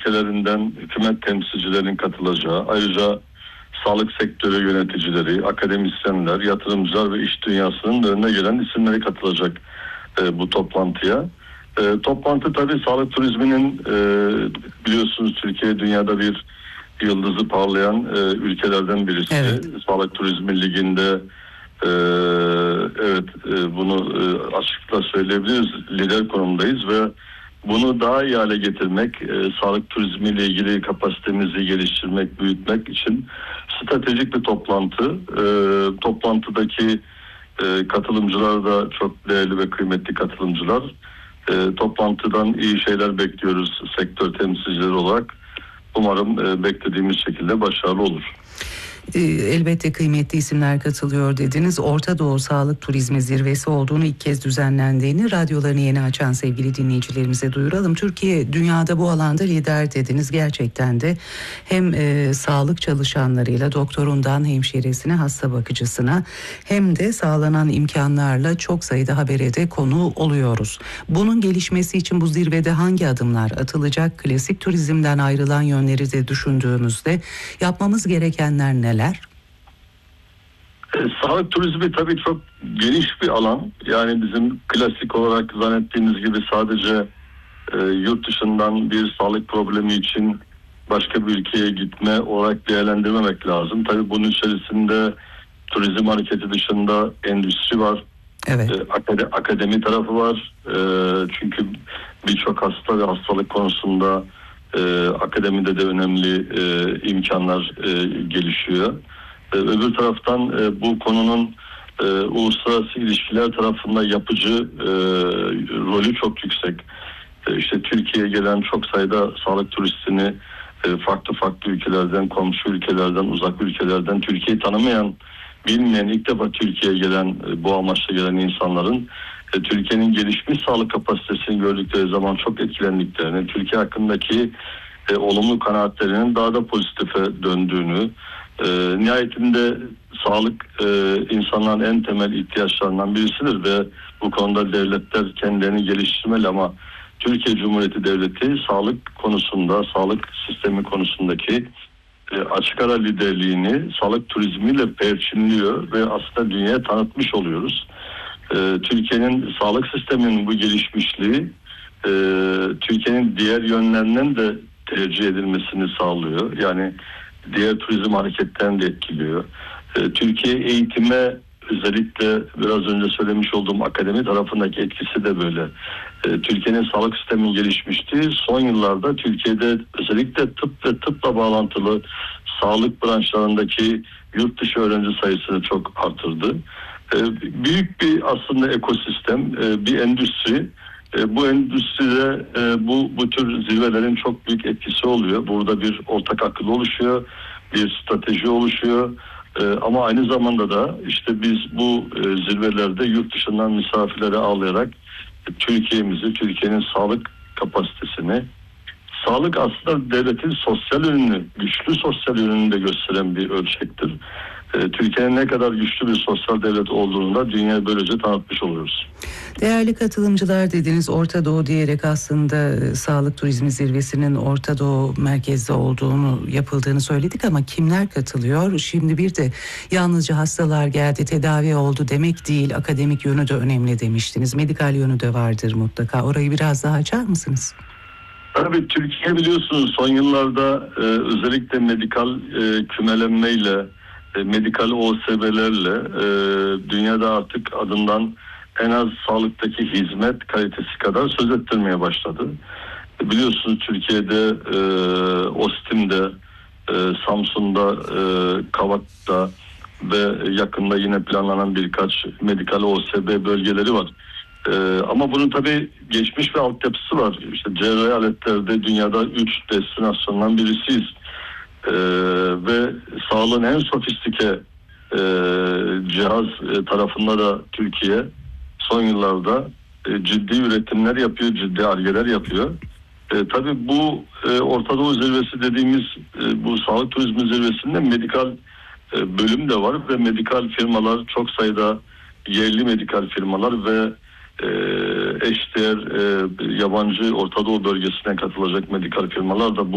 ülkelerinden hükümet temsilcilerinin katılacağı, ayrıca sağlık sektörü yöneticileri, akademisyenler, yatırımcılar ve iş dünyasının önüne gelen isimleri katılacak bu toplantıya. Toplantı tabii sağlık turizminin biliyorsunuz Türkiye dünyada bir yıldızı parlayan ülkelerden birisi. Evet. Sağlık Turizmi Ligi'nde bunu açıklıkla söyleyebiliriz. Lider konumdayız ve bunu daha iyi hale getirmek, sağlık turizmiyle ilgili kapasitemizi geliştirmek, büyütmek için stratejik bir toplantı. Toplantıdaki katılımcılar da çok değerli ve kıymetli katılımcılar. Toplantıdan iyi şeyler bekliyoruz sektör temsilcileri olarak. Umarım beklediğimiz şekilde başarılı olur. Elbette kıymetli isimler katılıyor dediniz. Orta Doğu Sağlık Turizmi Zirvesi olduğunu, ilk kez düzenlendiğini radyolarını yeni açan sevgili dinleyicilerimize duyuralım. Türkiye dünyada bu alanda lider dediniz. Gerçekten de hem sağlık çalışanlarıyla, doktorundan hemşiresine, hasta bakıcısına, hem de sağlanan imkanlarla çok sayıda habere de konu oluyoruz. Bunun gelişmesi için bu zirvede hangi adımlar atılacak? Klasik turizmden ayrılan yönleri de düşündüğümüzde yapmamız gerekenler neler? Sağlık turizmi tabii çok geniş bir alan. Yani bizim klasik olarak zannettiğimiz gibi sadece yurt dışından bir sağlık problemi için başka bir ülkeye gitme olarak değerlendirmemek lazım. Tabii bunun içerisinde turizm hareketi dışında endüstri var. Evet. Akademi tarafı var. Çünkü birçok hasta ve hastalık konusunda akademide de önemli imkanlar gelişiyor. Öbür taraftan bu konunun uluslararası ilişkiler tarafında yapıcı rolü çok yüksek. İşte Türkiye'ye gelen çok sayıda sağlık turistini farklı ülkelerden, komşu ülkelerden, uzak ülkelerden, Türkiye'yi tanımayan, bilmeyen, ilk defa Türkiye'ye gelen, bu amaçla gelen insanların Türkiye'nin gelişmiş sağlık kapasitesini gördükleri zaman çok etkilendiklerini, Türkiye hakkındaki olumlu kanaatlerinin daha da pozitife döndüğünü, nihayetinde sağlık insanların en temel ihtiyaçlarından birisidir ve bu konuda devletler kendilerini geliştirmeli ama Türkiye Cumhuriyeti Devleti sağlık konusunda, sağlık sistemi konusundaki açık ara liderliğini sağlık turizmiyle perçinliyor ve aslında dünyaya tanıtmış oluyoruz. Türkiye'nin sağlık sisteminin bu gelişmişliği Türkiye'nin diğer yönlerinden de tercih edilmesini sağlıyor. Yani diğer turizm hareketlerini de etkiliyor. Türkiye eğitime, özellikle biraz önce söylemiş olduğum akademi tarafındaki etkisi de böyle. Türkiye'nin sağlık sisteminin gelişmişliği son yıllarda Türkiye'de özellikle tıp ve tıpla bağlantılı sağlık branşlarındaki yurt dışı öğrenci sayısını çok artırdı. Büyük bir aslında ekosistem, bir endüstri. Bu endüstride bu tür zirvelerin çok büyük etkisi oluyor. Burada bir ortak akıl oluşuyor, bir strateji oluşuyor. Ama aynı zamanda da işte biz bu zirvelerde yurt dışından misafirleri ağırlayarak Türkiye'mizi, Türkiye'nin sağlık kapasitesini, sağlık aslında devletin sosyal ürünü, güçlü sosyal ürününü de gösteren bir ölçektir. Türkiye'nin ne kadar güçlü bir sosyal devlet olduğunu da dünyaya böylece tanıtmış oluyoruz. Değerli katılımcılar dediniz, Orta Doğu diyerek aslında sağlık turizmi zirvesinin Orta Doğu merkezde yapıldığını söyledik ama kimler katılıyor? Şimdi bir de yalnızca hastalar geldi, tedavi oldu demek değil, akademik yönü de önemli demiştiniz. Medikal yönü de vardır mutlaka. Orayı biraz daha açar mısınız? Tabii Türkiye biliyorsunuz son yıllarda özellikle medikal kümelenmeyle, medikal OSB'lerle dünyada artık adından en az sağlıktaki hizmet kalitesi kadar söz ettirmeye başladı. Biliyorsunuz Türkiye'de Ostim'de, Samsun'da, Kavak'ta ve yakında yine planlanan birkaç medikal OSB bölgeleri var. Ama bunun tabii geçmiş bir altyapısı var. İşte cerrahi aletlerde dünyada 3 destinasyondan birisiyiz. Ve sağlığın en sofistike cihaz tarafında da Türkiye son yıllarda ciddi üretimler yapıyor, ciddi argeler yapıyor. Tabii bu Orta Doğu zirvesi dediğimiz bu sağlık turizmi zirvesinde medikal bölüm de var ve medikal firmalar, çok sayıda yerli medikal firmalar ve eşdeğer yabancı Orta Doğu bölgesine katılacak medikal firmalar da bu